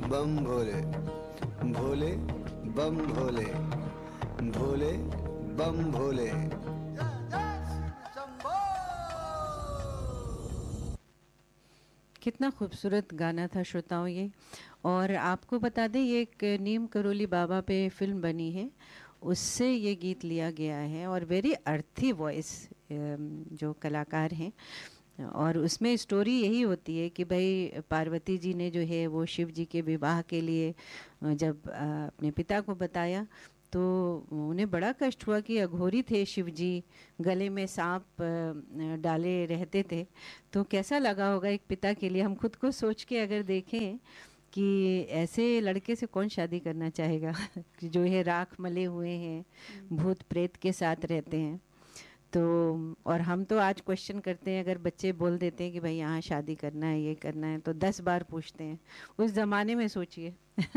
बम भोले, भोले बम भोले, भोले बम भोले। कितना खूबसूरत गाना था श्रोताओं ये। और आपको बता दें ये एक नीम करोली बाबा पे फिल्म बनी है, उससे ये गीत लिया गया है। और वेरी अर्थी वॉइस जो कलाकार हैं। और उसमें स्टोरी यही होती है कि भाई पार्वती जी ने जो है वो शिव जी के विवाह के लिए जब अपने पिता को बताया तो उन्हें बड़ा कष्ट हुआ कि अघोरी थे शिव जी, गले में सांप डाले रहते थे। तो कैसा लगा होगा एक पिता के लिए। हम खुद को सोच के अगर देखें कि ऐसे लड़के से कौन शादी करना चाहेगा कि जो है राख मले हुए हैं, भूत प्रेत के साथ रहते हैं। तो और हम तो आज क्वेश्चन करते हैं, अगर बच्चे बोल देते हैं कि भाई यहाँ शादी करना है, ये करना है, तो 10 बार पूछते हैं। उस ज़माने में सोचिए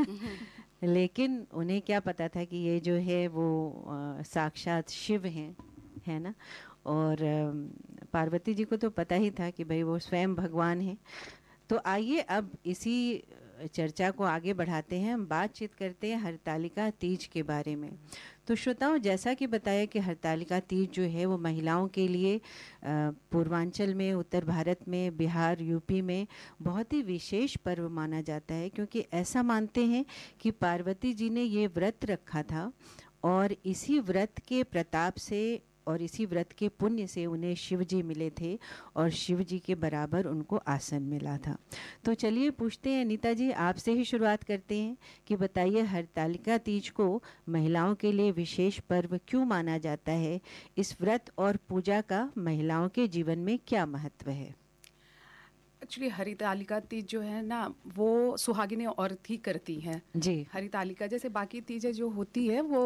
लेकिन उन्हें क्या पता था कि ये जो है वो साक्षात शिव हैं, है ना। और पार्वती जी को तो पता ही था कि भाई वो स्वयं भगवान हैं। तो आइए अब इसी चर्चा को आगे बढ़ाते हैं, हम बातचीत करते हैं हरतालिका तीज के बारे में। तो श्रोताओं, जैसा कि बताया कि हरतालिका तीज जो है वो महिलाओं के लिए पूर्वांचल में, उत्तर भारत में, बिहार, यूपी में बहुत ही विशेष पर्व माना जाता है, क्योंकि ऐसा मानते हैं कि पार्वती जी ने ये व्रत रखा था और इसी व्रत के प्रताप से और इसी व्रत के पुण्य से उन्हें शिव जी मिले थे और शिव जी के बराबर उनको आसन मिला था। तो चलिए पूछते हैं अनीता जी, आपसे ही शुरुआत करते हैं कि बताइए हरतालिका तीज को महिलाओं के लिए विशेष पर्व क्यों माना जाता है? इस व्रत और पूजा का महिलाओं के जीवन में क्या महत्व है? एक्चुअली हरितालिका तीज जो है ना वो सुहागिनें औरत ही करती हैं जी। हरितालिका जैसे बाकी तीजें जो होती है वो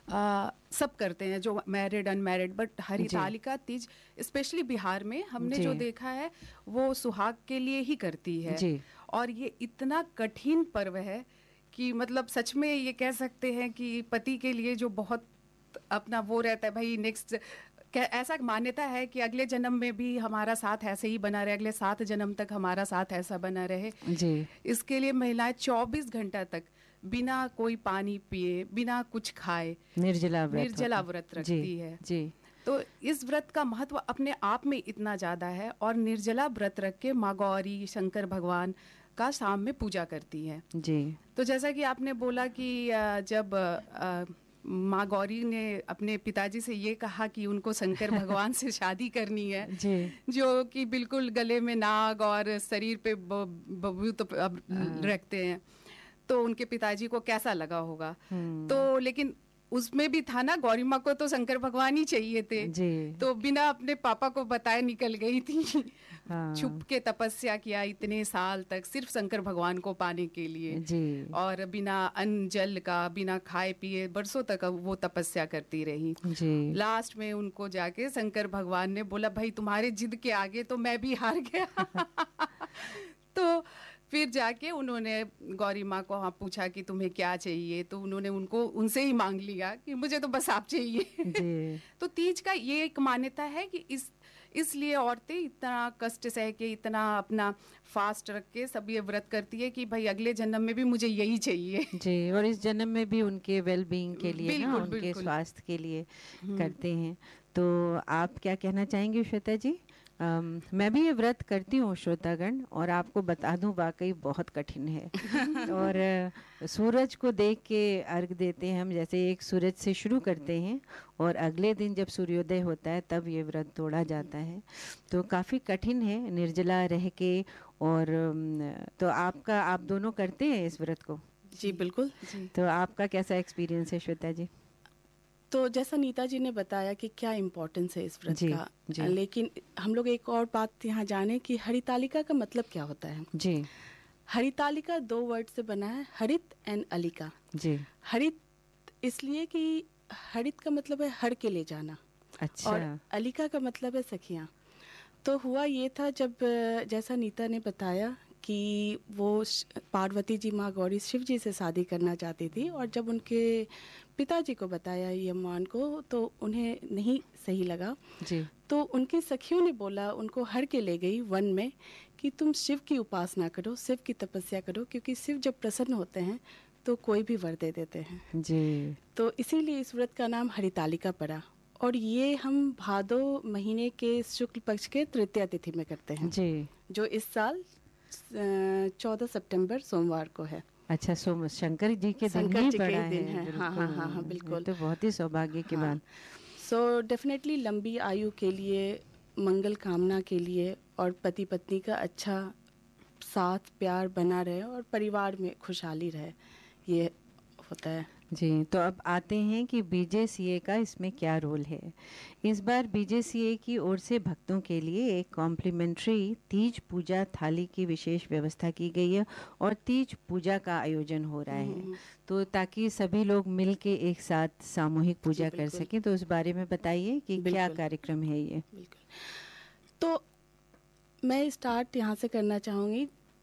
सब करते हैं, जो married unmarried, but Haritalika Teej specially Bihar में हमने जो देखा है वो सुहाग के लिए ही करती है जी। और ये इतना कठिन पर्व है कि मतलब सच में ये कह सकते हैं कि पति के लिए जो बहुत अपना वो रहता है भाई नेक्स्ट, ऐसा मान्यता है कि अगले जन्म में भी हमारा साथ ऐसे ही बना रहे, अगले 7 जन्म तक हमारा साथ ऐसा बना रहे जी। इसके लिए महिलाएं 24 घंटा तक बिना कोई पानी पिए, बिना कुछ खाए निर्जला व्रत रखती है। जी। तो इस व्रत का महत्व अपने आप में इतना ज़्यादा है और निर्जला व्रत रख के माँ गौरी, शंकर भगवान का शाम में पूजा करती है। जी। तो जैसा कि आपने बोला कि जब माँ गौरी ने अपने पिताजी से ये कहा कि उनको शंकर भगवान से शादी करनी है जो कि बिल्कुल गले में नाग और शरीर पे बभूत रखते हैं, तो उनके पिताजी को कैसा लगा होगा। तो लेकिन उसमें भी था ना, गौरी माँ को तो शंकर भगवान ही चाहिए थे जी। तो बिना अपने पापा को बताए निकल गई थी हाँ। छुप के तपस्या किया इतने साल तक सिर्फ शंकर भगवान को पाने के लिए जी। और बिना अन्न जल का, बिना खाए पिए बरसों तक वो तपस्या करती रही जी। लास्ट में उनको जाके शंकर भगवान ने बोला भाई तुम्हारे जिद के आगे तो मैं भी हार गया तो फिर जाके उन्होंने गौरी माँ को हाँ पूछा कि तुम्हें क्या चाहिए, तो उन्होंने उनसे ही मांग लिया कि मुझे तो बस आप चाहिए जी। तो तीज का ये एक मान्यता है कि इसलिए औरतें इतना कष्ट सह के, इतना अपना फास्ट रख के सब ये व्रत करती है कि भाई अगले जन्म में भी मुझे यही चाहिए जी। और इस जन्म में भी उनके वेल बीइंग के लिए ना, उनके स्वास्थ्य के लिए करते हैं। तो आप क्या कहना चाहेंगे श्वेता जी? मैं भी ये व्रत करती हूँ श्रोतागण, और आपको बता दूं वाकई बहुत कठिन है और सूरज को देख के अर्घ देते हैं हम, जैसे एक सूरज से शुरू करते हैं और अगले दिन जब सूर्योदय होता है तब ये व्रत तोड़ा जाता है। तो काफ़ी कठिन है निर्जला रह के। और तो आप दोनों करते हैं इस व्रत को? जी बिल्कुल जी। तो आपका कैसा एक्सपीरियंस है श्वेता जी? तो जैसा नीता जी ने बताया कि क्या इम्पोर्टेंस है इस व्रत का, लेकिन हम लोग एक और बात यहाँ जाने कि हरितालिका का मतलब क्या होता है जी। हरितालिका 2 वर्ड से बना है, हरित एंड अलिका जी। हरित इसलिए कि हरित का मतलब है हर के ले जाना, अच्छा। और अलिका का मतलब है सखियाँ। तो हुआ ये था जब जैसा नीता ने बताया कि वो पार्वती जी माँ गौरी शिव जी से शादी करना चाहती थी, और जब उनके पिताजी को बताया यमान को तो उन्हें नहीं सही लगा जी। तो उनकी सखियों ने बोला, उनको हर के ले गई वन में कि तुम शिव की उपासना करो, शिव की तपस्या करो, क्योंकि शिव जब प्रसन्न होते हैं तो कोई भी वर दे देते हैं जी। तो इसीलिए इस व्रत का नाम हरितालिका पड़ा। और ये हम भादो महीने के शुक्ल पक्ष के तृतीया तिथि में करते हैं जी। जो इस साल 14 सितंबर सोमवार को है। अच्छा, शंकर जी के दिन शंकर ही जी पड़ा के दिन है। है। हाँ हाँ हाँ हाँ बिल्कुल। ये तो बहुत ही सौभाग्य की बात। सो डेफिनेटली लंबी आयु के लिए, मंगल कामना के लिए, और पति पत्नी का अच्छा साथ प्यार बना रहे और परिवार में खुशहाली रहे, ये होता है। जी, तो अब आते हैं कि बीजेसीए का इसमें क्या रोल है। इस बार बीजेसीए की ओर से भक्तों के लिए एक कॉम्प्लीमेंट्री तीज पूजा थाली की विशेष व्यवस्था की गई है और तीज पूजा का आयोजन हो रहा है, तो ताकि सभी लोग मिल के एक साथ सामूहिक पूजा कर सकें। तो उस बारे में बताइए कि क्या कार्यक्रम है ये। बिल्कुल, तो मैं स्टार्ट यहाँ से करना चाहूँगी।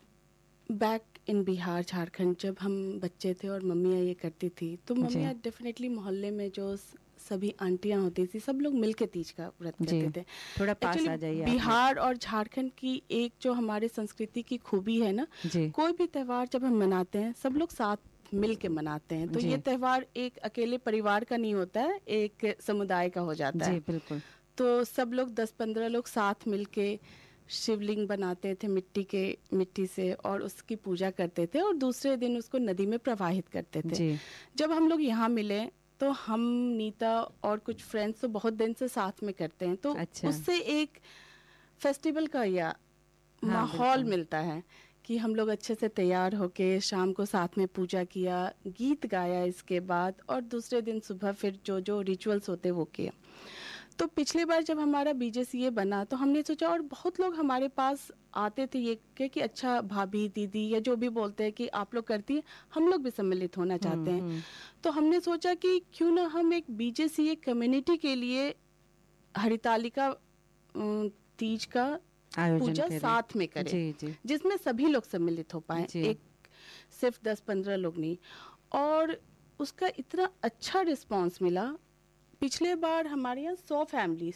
बैक इन बिहार, झारखंड, जब हम बच्चे थे और मम्मियाँ ये करती थी, तो मम्मियाँ डेफिनेटली मोहल्ले में जो सभी आंटियाँ होती थी, सब लोग मिलके तीज का व्रत करते थे। थोड़ा पास आ जाइए। बिहार और झारखंड की एक जो हमारे संस्कृति की खूबी है ना, कोई भी त्योहार जब हम मनाते हैं सब लोग साथ मिल के मनाते हैं। तो ये त्योहार एक अकेले परिवार का नहीं होता है, एक समुदाय का हो जाता है। बिल्कुल। तो सब लोग 10-15 लोग साथ मिल के शिवलिंग बनाते थे मिट्टी से, और उसकी पूजा करते थे और दूसरे दिन उसको नदी में प्रवाहित करते थे। जब हम लोग यहाँ मिले तो हम, नीता और कुछ फ्रेंड्स तो बहुत दिन से साथ में करते हैं, तो उससे एक फेस्टिवल का या माहौल मिलता है कि हम लोग अच्छे से तैयार होके शाम को साथ में पूजा किया, गीत गाया इसके बाद, और दूसरे दिन सुबह फिर जो रिचुअल्स होते वो किया। तो पिछली बार जब हमारा बीजेसीए बना तो हमने सोचा, और बहुत लोग हमारे पास आते थे ये कि अच्छा भाभी, दीदी या जो भी बोलते हैं कि आप लोग करती हैं, हम लोग भी सम्मिलित होना चाहते हैं। तो हमने सोचा कि क्यों ना हम एक बीजेसीए कम्युनिटी के लिए हरितालिका तीज का पूजा साथ में करें, जिसमें सभी लोग सम्मिलित हो पाए, एक सिर्फ 10-15 लोग नहीं। और उसका इतना अच्छा रिस्पांस मिला। पिछले बार हमारे यहाँ 100 फैमिली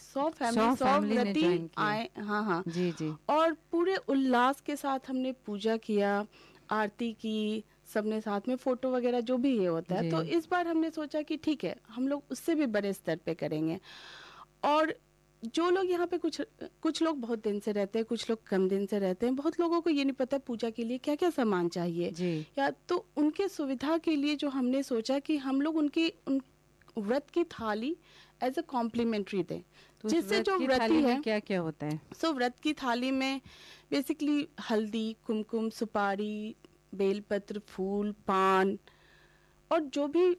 व्रती आए। हाँ जी। और पूरे उल्लास के साथ हमने पूजा किया, आरती की, सबने साथ में फोटो वगैरह जो भी ये होता है। तो इस बार हमने सोचा कि ठीक है, हम लोग उससे भी बड़े स्तर पे करेंगे। और जो लोग यहाँ पे कुछ लोग बहुत दिन से रहते हैं, कुछ लोग कम दिन से रहते हैं, बहुत लोगों को ये नहीं पता पूजा के लिए क्या क्या सामान चाहिए, या तो उनके सुविधा के लिए जो हमने सोचा कि हम लोग उनकी व्रत की थाली एज अ कॉम्प्लीमेंट्री दें। तो जिससे जो व्रती है, क्या क्या होता है? सो व्रत की थाली में बेसिकली हल्दी, कुमकुम, सुपारी, बेलपत्र, फूल, पान और जो भी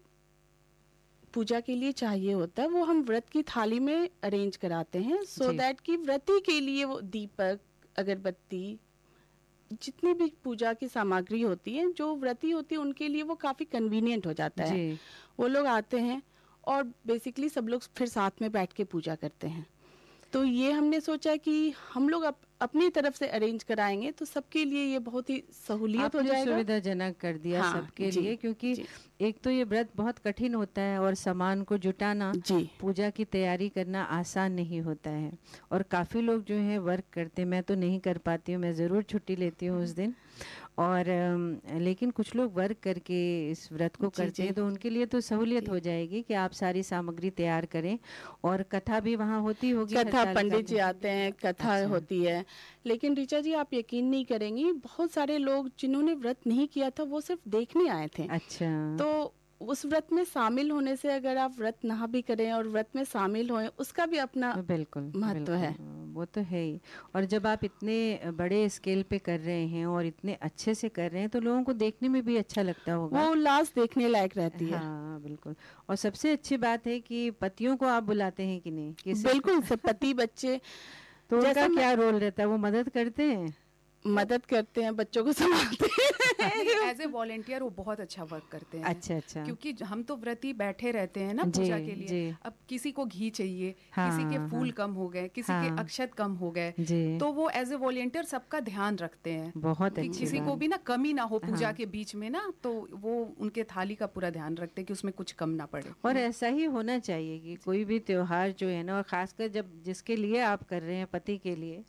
पूजा के लिए चाहिए होता है वो हम व्रत की थाली में अरेंज कराते हैं, सो दैट कि व्रती के लिए वो दीपक, अगरबत्ती, जितनी भी पूजा की सामग्री होती है, जो व्रती होती है उनके लिए वो काफ़ी कन्वीनियंट हो जाता है। वो लोग आते हैं और बेसिकली सब लोग फिर साथ में बैठ के पूजा करते हैं। तो ये हमने सोचा कि हम लोग अपनी तरफ से अरेंज कराएंगे तो सबके लिए ये बहुत ही सहूलियत हो जाएगा, सुविधाजनक कर दिया सबके लिए, क्योंकि एक तो ये व्रत बहुत कठिन होता है और सामान को जुटाना, पूजा की तैयारी करना आसान नहीं होता है। और काफ़ी लोग जो है वर्क करते हैं, मैं तो नहीं कर पाती हूँ, मैं ज़रूर छुट्टी लेती हूँ उस दिन, और लेकिन कुछ लोग वर्क करके इस व्रत को करते हैं, तो उनके लिए तो सहूलियत हो जाएगी कि आप सारी सामग्री तैयार करें। और कथा भी वहाँ होती होगी, कथा पंडित जी आते हैं, कथा होती है। लेकिन ऋचा जी आप यकीन नहीं करेंगी, बहुत सारे लोग जिन्होंने व्रत नहीं किया था वो सिर्फ देखने आए थे। अच्छा। तो उस व्रत में शामिल होने से, अगर आप व्रत ना भी करें और व्रत में शामिल होएं, उसका भी अपना बिल्कुल महत्व है। वो तो है ही। और जब आप इतने बड़े स्केल पे कर रहे हैं और इतने अच्छे से कर रहे हैं तो लोगों को देखने में भी अच्छा लगता होगा, वो उल्लास देखने लायक रहती है। हाँ बिल्कुल। और सबसे अच्छी बात है कि पतियों को आप बुलाते हैं कि नहीं? बिल्कुल, सब पति बच्चे, तो उनका क्या रोल रहता है? वो मदद करते हैं? मदद करते हैं, बच्चों को संभालते हैं। एज ए वॉलेंटियर वो बहुत अच्छा वर्क करते हैं। अच्छा। क्योंकि हम तो व्रती बैठे रहते हैं ना पूजा के लिए। अब किसी को घी चाहिए, किसी के फूल कम हो गए, किसी के अक्षत कम हो गए, तो वो एज ए वॉलेंटियर सबका ध्यान रखते हैं। बहुत अच्छी किसी को भी ना कमी ना हो पूजा के बीच में ना, तो वो उनके थाली का पूरा ध्यान रखते हैं कि उसमें कुछ कम ना पड़े। और ऐसा ही होना चाहिए कि कोई भी त्योहार जो है ना, और खासकर जब जिसके लिए आप कर रहे हैं, पति के लिए,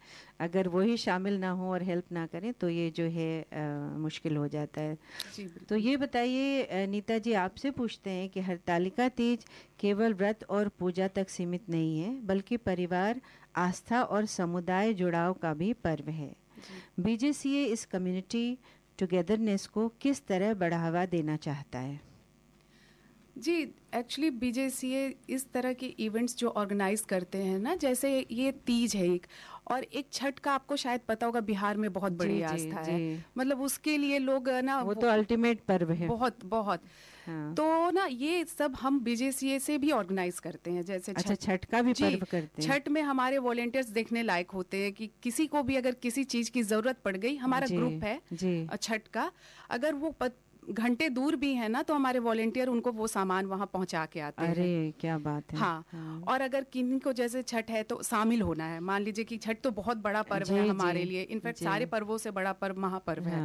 अगर वही शामिल ना हो और हेल्प ना करें तो ये जो है मुश्किल हो जाता है। जी तो ये बताइए नीता जी, आपसे पूछते हैं कि हरतालिका तीज केवल व्रत और पूजा तक सीमित नहीं है, बल्कि परिवार, आस्था और समुदाय जुड़ाव का भी पर्व है। बीजेसीए इस कम्युनिटी टुगेदरनेस को किस तरह बढ़ावा देना चाहता है? जी, एक्चुअली बीजेसीए इस तरह के इवेंट्स जो ऑर्गेनाइज करते हैं ना, जैसे ये तीज है एक, और एक छठ का आपको शायद पता होगा बिहार में बहुत बड़ी आस्था है, मतलब उसके लिए लोग ना वो तो अल्टीमेट पर्व है, बहुत बहुत। हाँ। तो ना ये सब हम बीजेसीए से भी ऑर्गेनाइज करते हैं, जैसे अच्छा छठ का भी पर्व करते हैं। छठ में हमारे वॉलेंटियर्स देखने लायक होते हैं कि किसी को भी अगर किसी चीज की जरूरत पड़ गई, हमारा ग्रुप है छठ का, अगर वो घंटे दूर भी है ना, तो हमारे वॉलेंटियर उनको वो सामान वहाँ पहुँचा के आते हैं। अरे क्या बात है। हाँ। और अगर किन्हीं को जैसे छठ है तो शामिल होना है, मान लीजिए कि छठ तो बहुत बड़ा पर्व है हमारे लिए, इनफैक्ट सारे पर्वों से बड़ा पर्व महापर्व है।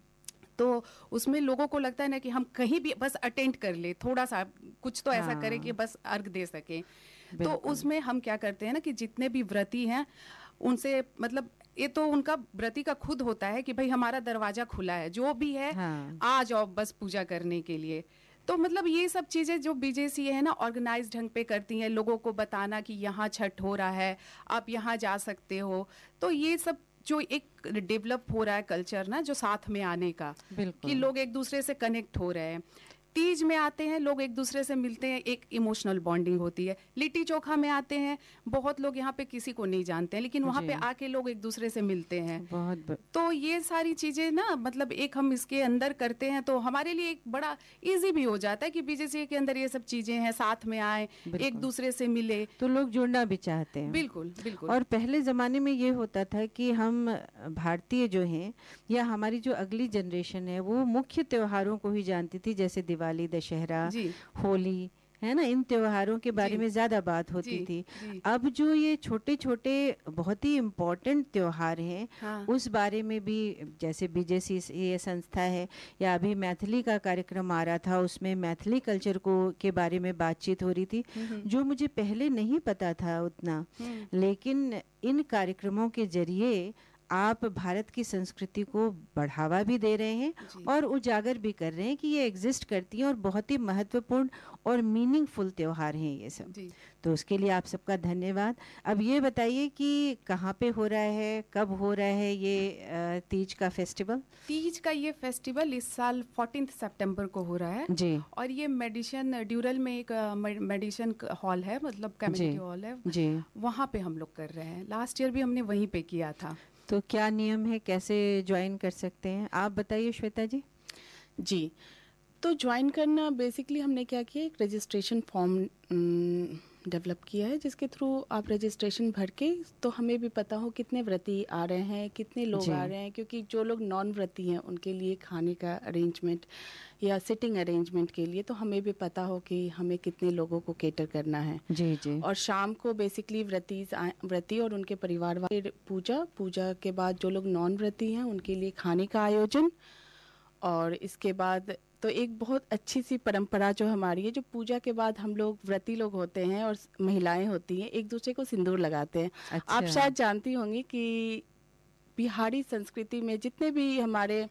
तो उसमें लोगों को लगता है ना कि हम कहीं भी बस अटेंड कर ले, थोड़ा सा कुछ तो ऐसा करें कि बस अर्घ दे सके। तो उसमें हम क्या करते हैं ना कि जितने भी व्रती हैं उनसे, मतलब ये तो उनका व्रती का खुद होता है कि भाई हमारा दरवाजा खुला है, जो भी है आ जाओ बस पूजा करने के लिए। तो मतलब ये सब चीज़ें जो बीजेसीए है ना ऑर्गेनाइज ढंग पे करती हैं, लोगों को बताना कि यहाँ छठ हो रहा है, आप यहाँ जा सकते हो। तो ये सब जो एक डेवलप हो रहा है कल्चर ना, जो साथ में आने का, कि लोग एक दूसरे से कनेक्ट हो रहे हैं। तीज में आते हैं लोग एक दूसरे से मिलते हैं, एक इमोशनल बॉन्डिंग होती है। लिट्टी चोखा में आते हैं, बहुत लोग यहाँ पे किसी को नहीं जानते हैं, लेकिन वहाँ पे आके लोग एक दूसरे से मिलते हैं। तो ये सारी चीजें ना, मतलब एक हम इसके अंदर करते हैं तो हमारे लिए एक बड़ा इजी भी हो जाता है कि बीजेसीए के अंदर ये सब चीजें हैं, साथ में आए, एक दूसरे से मिले, तो लोग जुड़ना भी चाहते हैं। बिल्कुल बिल्कुल। और पहले जमाने में ये होता था कि हम भारतीय जो हैं या हमारी जो अगली जनरेशन है वो मुख्य त्योहारों को ही जानती थी, जैसे दिवाली, दशहरा, होली, है ना, इन त्योहारों के बारे में ज्यादा बात होती थी। अब जो ये छोटे छोटे बहुत ही इम्पोर्टेंट त्योहार हैं, उस बारे में भी, जैसे बीजेसी ये संस्था है, या अभी मैथिली का कार्यक्रम आ रहा था, उसमें मैथिली कल्चर को के बारे में बातचीत हो रही थी, जो मुझे पहले नहीं पता था उतना। लेकिन इन कार्यक्रमों के जरिए आप भारत की संस्कृति को बढ़ावा भी दे रहे हैं और उजागर भी कर रहे हैं कि ये एग्जिस्ट करती हैं और बहुत ही महत्वपूर्ण और मीनिंगफुल त्योहार हैं ये सब। तो उसके लिए आप सबका धन्यवाद। अब ये बताइए कि कहाँ पे हो रहा है, कब हो रहा है ये तीज का फेस्टिवल? तीज का ये फेस्टिवल इस साल 14 सितंबर को हो रहा है जी। और ये मेडिसन ड्यूरल में एक मेडिसन हॉल है, मतलब कम्युनिटी हॉल है जी, वहाँ पे हम लोग कर रहे हैं। लास्ट ईयर भी हमने वहीं पे किया था। तो क्या नियम है, कैसे ज्वाइन कर सकते हैं, आप बताइए श्वेता जी। जी, तो ज्वाइन करना बेसिकली हमने क्या किया, एक रजिस्ट्रेशन फॉर्म डेवलप किया है, जिसके थ्रू आप रजिस्ट्रेशन भर के, तो हमें भी पता हो कितने व्रती आ रहे हैं, कितने लोग आ रहे हैं, क्योंकि जो लोग नॉन व्रती हैं उनके लिए खाने का अरेंजमेंट या सिटिंग अरेंजमेंट के लिए तो हमें भी पता हो कि हमें कितने लोगों को केटर करना है। जी जी। और शाम को बेसिकली व्रती और उनके परिवार वाले पूजा के बाद जो लोग नॉन व्रती हैं उनके लिए खाने का आयोजन, और इसके बाद तो एक बहुत अच्छी सी परंपरा जो हमारी है, जो पूजा के बाद हम लोग व्रती लोग होते हैं और महिलाएं होती हैं, एक दूसरे को सिंदूर लगाते हैं। अच्छा। आप शायद जानती होंगी कि बिहारी संस्कृति में जितने भी हमारे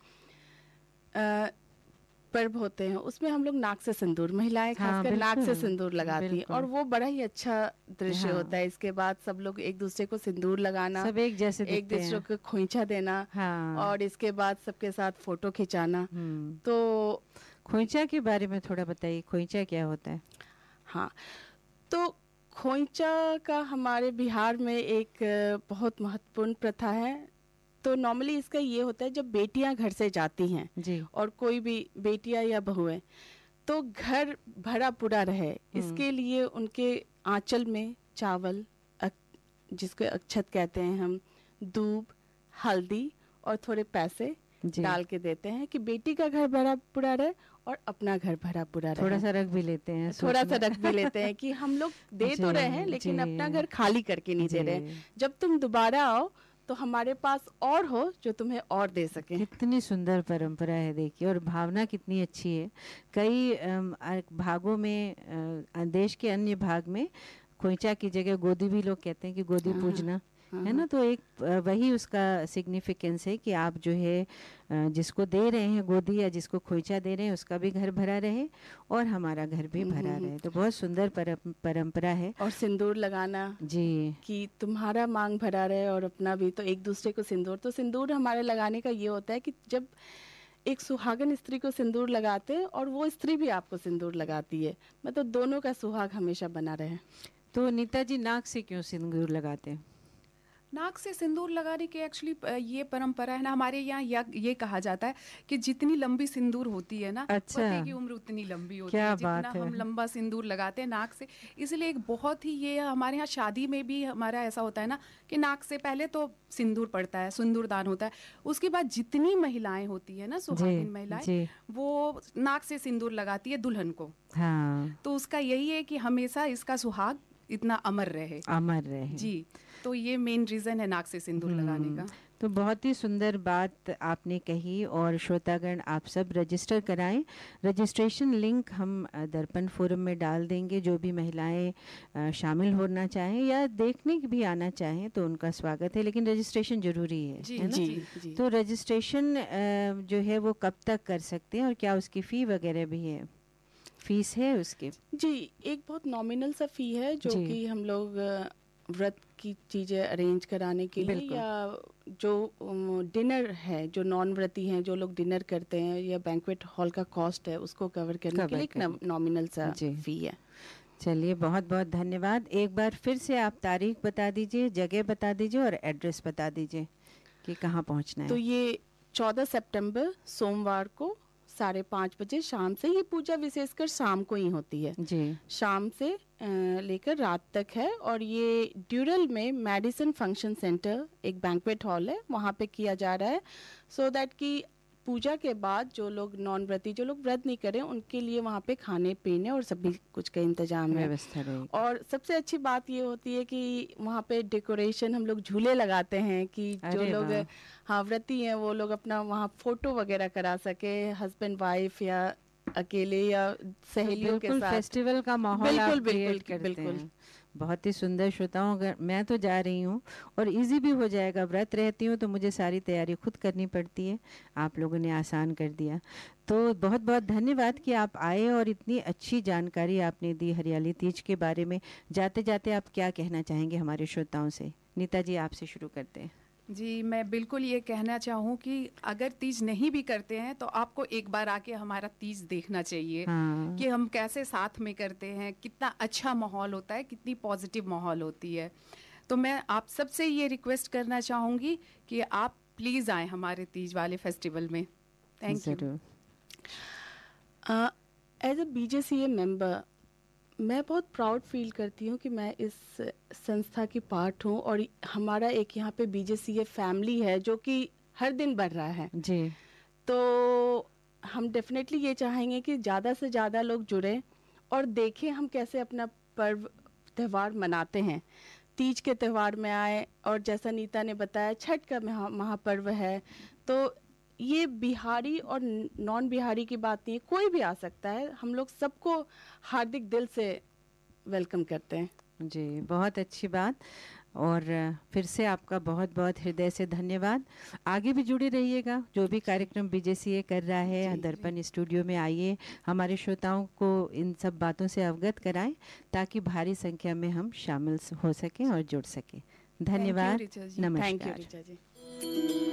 पर्व होते हैं उसमें हम लोग नाक से सिंदूर, महिलाएं खासकर नाक से सिंदूर लगाती हैं, और वो बड़ा ही अच्छा दृश्य होता है। इसके बाद सब लोग एक दूसरे को सिंदूर लगाना, सब एक जैसे एक दूसरे को खोइंचा देना, और इसके बाद सबके साथ फोटो खिंचाना। तो खोइंचा के बारे में थोड़ा बताइए, खोइंचा क्या होता है? हाँ, तो खोइंचा का हमारे बिहार में एक बहुत महत्वपूर्ण प्रथा है। तो नॉर्मली इसका ये होता है, जब बेटियां घर से जाती हैं जी, और कोई भी बेटियां या बहुएं, तो घर भरा पूरा रहे, इसके लिए उनके आंचल में चावल, जिसको अक्षत कहते हैं हम, दूब, हल्दी और थोड़े पैसे डाल के देते हैं कि बेटी का घर भरा पूरा रहे और अपना घर भरा पूरा रहे। थोड़ा सा रख भी लेते हैं, कि हम लोग दे तो रहे हैं लेकिन अपना घर खाली करके नहीं दे रहे हैं, जब तुम दोबारा आओ तो हमारे पास और हो जो तुम्हें और दे सके। कितनी सुंदर परंपरा है देखिए, और भावना कितनी अच्छी है। कई भागों में, देश के अन्य भाग में खोइंचा की जगह गोदी भी लोग कहते हैं कि गोदी पूजना, है ना। तो एक वही उसका सिग्निफिकेंस है कि आप जो है जिसको दे रहे हैं गोदी या जिसको खोइचा दे रहे हैं उसका भी घर भरा रहे और हमारा घर भी भरा रहे। तो बहुत सुंदर परंपरा है। और सिंदूर लगाना जी, कि तुम्हारा मांग भरा रहे और अपना भी, तो एक दूसरे को सिंदूर, तो सिंदूर हमारे लगाने का ये होता है कि जब एक सुहागन स्त्री को सिंदूर लगाते हैं और वो स्त्री भी आपको सिंदूर लगाती है, मतलब दोनों का सुहाग हमेशा बना रहे। तो नीता जी नाक से क्यों सिंदूर लगाते हैं? नाक से सिंदूर लगाने की एक्चुअली ये परंपरा है ना हमारे यहाँ, ये कहा जाता है कि जितनी लंबी सिंदूर होती है ना, अच्छा, पति की उम्र उतनी लंबी होती क्या है, बात जितना है। हम लंबा सिंदूर लगाते हैं नाक से। इसलिए एक बहुत ही ये हमारे यहाँ शादी में भी हमारा ऐसा होता है ना कि नाक से पहले तो सिंदूर पड़ता है, सिंदूर दान होता है, उसके बाद जितनी महिलाएं होती है ना, सुहागिन महिलाएं, वो नाक से सिंदूर लगाती है दुल्हन को। हाँ, तो उसका यही है कि हमेशा इसका सुहाग इतना अमर रहे, अमर रहे। जी, तो ये मेन रीजन है नाक से सिंदूर लगाने का। तो बहुत ही सुंदर बात आपने कही। और श्रोतागण आप सब रजिस्टर कराएं। रजिस्ट्रेशन लिंक हम दर्पण फोरम में डाल देंगे। जो भी महिलाएं शामिल होना चाहें या देखने भी आना चाहें तो उनका स्वागत है, लेकिन रजिस्ट्रेशन जरूरी है, जी, है ना? जी। तो रजिस्ट्रेशन जो है वो कब तक कर सकते हैं और क्या उसकी फ़ी वगैरह भी है? फीस है उसकी? जी, एक बहुत नॉमिनल सा फ़ी है जो कि हम लोग व्रत की चीज़ें अरेंज कराने के लिए, या जो डिनर है, जो नॉन व्रती हैं, जो लोग डिनर करते हैं, या बैंक्वेट हॉल का कॉस्ट है उसको कवर करने के लिए एक नॉमिनल सा फ़ी है। चलिए, बहुत बहुत धन्यवाद। एक बार फिर से आप तारीख बता दीजिए, जगह बता दीजिए और एड्रेस बता दीजिए कि कहाँ पहुँचना है। तो ये 14 सितंबर सोमवार को 5:30 बजे शाम से, ये पूजा विशेषकर शाम को ही होती है जी, शाम से लेकर रात तक है। और ये ड्यूरल में मेडिसन फंक्शन सेंटर एक बैंक्वेट हॉल है, वहाँ पे किया जा रहा है, सो दैट कि पूजा के बाद जो लोग नॉन व्रती, जो लोग व्रत नहीं करें, उनके लिए वहाँ पे खाने पीने और सभी कुछ का इंतजाम है, व्यवस्था रहेगी। और सबसे अच्छी बात ये होती है कि वहाँ पे डेकोरेशन, हम लोग झूले लगाते हैं कि जो लोग हाँ व्रती हैं वो लोग अपना वहाँ फोटो वगैरह करा सके, हस्बैंड वाइफ या अकेले या सहेलियों के साथ। फेस्टिवल का माहौल बिल्कुल, आप क्रिएट करते हैं। बहुत ही सुंदर। श्रोताओं, अगर मैं तो जा रही हूँ और इजी भी हो जाएगा, व्रत रहती हूँ तो मुझे सारी तैयारी खुद करनी पड़ती है, आप लोगों ने आसान कर दिया। तो बहुत बहुत धन्यवाद कि आप आए और इतनी अच्छी जानकारी आपने दी हरियाली तीज के बारे में। जाते जाते आप क्या कहना चाहेंगे हमारे श्रोताओं से? नीता जी, आपसे शुरू करते हैं। जी, मैं बिल्कुल ये कहना चाहूँ कि अगर तीज नहीं भी करते हैं तो आपको एक बार आके हमारा तीज देखना चाहिए। हाँ। कि हम कैसे साथ में करते हैं, कितना अच्छा माहौल होता है, कितनी पॉजिटिव माहौल होती है। तो मैं आप सबसे ये रिक्वेस्ट करना चाहूँगी कि आप प्लीज़ आएँ हमारे तीज वाले फेस्टिवल में। Thank you. As a BJCA member मैं बहुत प्राउड फील करती हूँ कि मैं इस संस्था की पार्ट हूँ, और हमारा एक यहाँ पे BJCA फैमिली है जो कि हर दिन बढ़ रहा है जी। तो हम डेफिनेटली ये चाहेंगे कि ज़्यादा से ज़्यादा लोग जुड़ें और देखें हम कैसे अपना पर्व त्यौहार मनाते हैं। तीज के त्यौहार में आए, और जैसा नीता ने बताया छठ का महापर्व है, तो ये बिहारी और नॉन बिहारी की बात नहीं है, कोई भी आ सकता है। हम लोग सबको हार्दिक दिल से वेलकम करते हैं। जी, बहुत अच्छी बात। और फिर से आपका बहुत बहुत हृदय से धन्यवाद। आगे भी जुड़े रहिएगा, जो भी कार्यक्रम BJCA कर रहा है, दर्पण स्टूडियो में आइए, हमारे श्रोताओं को इन सब बातों से अवगत कराएं ताकि भारी संख्या में हम शामिल हो सकें और जुड़ सकें। धन्यवाद, नमस्कार। Thank you Richa ji.